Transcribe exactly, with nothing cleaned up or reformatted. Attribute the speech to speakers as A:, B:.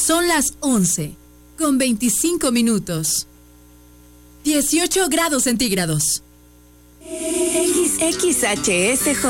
A: Son las once, con veinticinco minutos. dieciocho grados centígrados.
B: X X H S J.